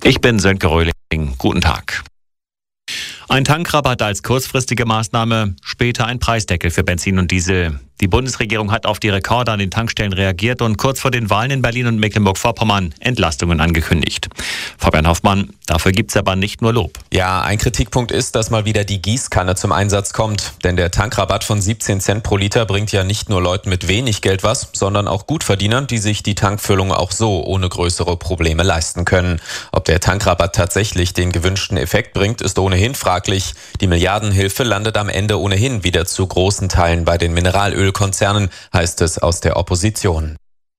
Ich bin Sönke Röhling. Guten Tag. Ein Tankrabatt als kurzfristige Maßnahme, später ein Preisdeckel für Benzin und Diesel. Die Bundesregierung hat auf die Rekorde an den Tankstellen reagiert und kurz vor den Wahlen in Berlin und Mecklenburg-Vorpommern Entlastungen angekündigt. Fabian Hoffmann, dafür gibt's aber nicht nur Lob. Ja, ein Kritikpunkt ist, dass mal wieder die Gießkanne zum Einsatz kommt. Denn der Tankrabatt von 17 Cent pro Liter bringt ja nicht nur Leuten mit wenig Geld was, sondern auch Gutverdienern, die sich die Tankfüllung auch so ohne größere Probleme leisten können. Ob der Tankrabatt tatsächlich den gewünschten Effekt bringt, ist ohnehin fraglich. Die Milliardenhilfe landet am Ende ohnehin wieder zu großen Teilen bei den Mineralölkonzernen, heißt es aus der Opposition.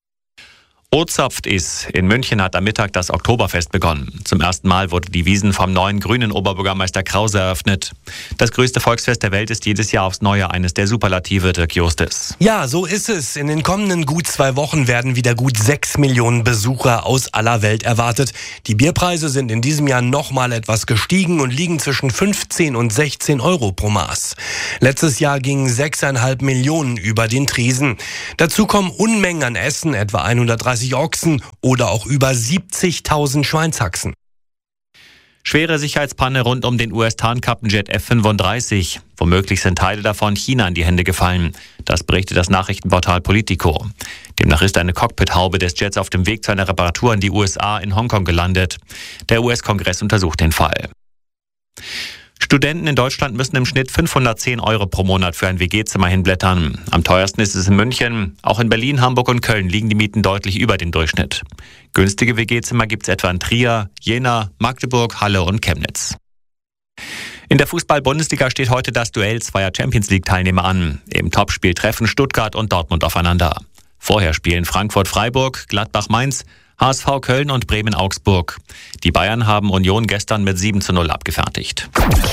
Ozapft ist. In München hat am Mittag das Oktoberfest begonnen. Zum ersten Mal wurde die Wiesn vom neuen grünen Oberbürgermeister Krause eröffnet. Das größte Volksfest der Welt ist jedes Jahr aufs Neue eines der Superlative, Dirk Justis. Ja, so ist es. In den kommenden gut 2 Wochen werden wieder gut 6 Millionen Besucher aus aller Welt erwartet. Die Bierpreise sind in diesem Jahr nochmal etwas gestiegen und liegen zwischen 15 und 16 Euro pro Maß. Letztes Jahr gingen 6,5 Millionen über den Tresen. Dazu kommen Unmengen an Essen, etwa 130 Ochsen oder auch über 70.000 Schweinshaxen. Schwere Sicherheitspanne rund um den US-Tarnkappenjet F-35. Womöglich sind Teile davon China in die Hände gefallen. Das berichtet das Nachrichtenportal Politico. Demnach ist eine Cockpithaube des Jets auf dem Weg zu einer Reparatur in die USA in Hongkong gelandet. Der US-Kongress untersucht den Fall. Studenten in Deutschland müssen im Schnitt 510 Euro pro Monat für ein WG-Zimmer hinblättern. Am teuersten ist es in München. Auch in Berlin, Hamburg und Köln liegen die Mieten deutlich über dem Durchschnitt. Günstige WG-Zimmer gibt es etwa in Trier, Jena, Magdeburg, Halle und Chemnitz. In der Fußball-Bundesliga steht heute das Duell zweier Champions-League-Teilnehmer an. Im Topspiel treffen Stuttgart und Dortmund aufeinander. Vorher spielen Frankfurt-Freiburg, Gladbach-Mainz, HSV Köln und Bremen-Augsburg. Die Bayern haben Union gestern mit 7:0 abgefertigt.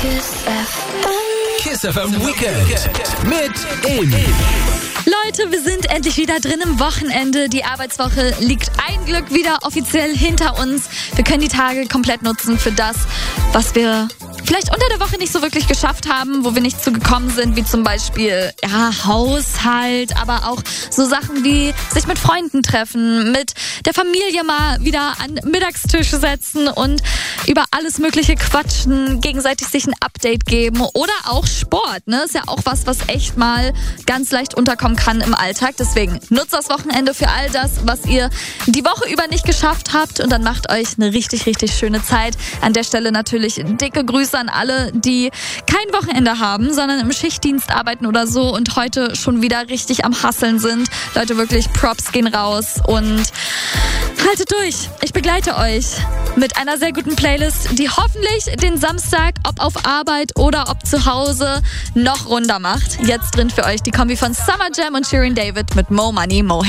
Kiss FM Weekend mit Amy. Leute, wir sind endlich wieder drin im Wochenende. Die Arbeitswoche liegt ein Glück wieder offiziell hinter uns. Wir können die Tage komplett nutzen für das, was wir vielleicht unter der Woche nicht so wirklich geschafft haben, wo wir nicht zugekommen sind, wie zum Beispiel Haushalt, aber auch so Sachen wie sich mit Freunden treffen, mit der Familie mal wieder an den Mittagstisch setzen und über alles Mögliche quatschen, gegenseitig sich ein Update geben oder auch Sport, ne? Ist ja auch was echt mal ganz leicht unterkommen kann im Alltag. Deswegen nutzt das Wochenende für all das, was ihr die Woche über nicht geschafft habt und dann macht euch eine richtig, richtig schöne Zeit. An der Stelle natürlich dicke Grüße an alle, die kein Wochenende haben, sondern im Schichtdienst arbeiten oder so und heute schon wieder richtig am Hasseln sind. Leute, wirklich Props gehen raus und haltet durch. Ich begleite euch mit einer sehr guten Playlist, die hoffentlich den Samstag, ob auf Arbeit oder ob zu Hause, noch runder macht. Jetzt drin für euch die Kombi von Summer Jam und Shirin David mit Mo Money, Mo